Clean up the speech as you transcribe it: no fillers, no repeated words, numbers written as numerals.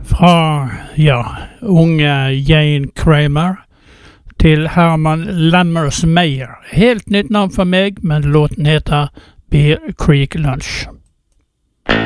Fra, unge Jane Kramer til Herman Lemmers Meyer. Helt nytt navn for meg, men låten heter Bear Creek Lunch.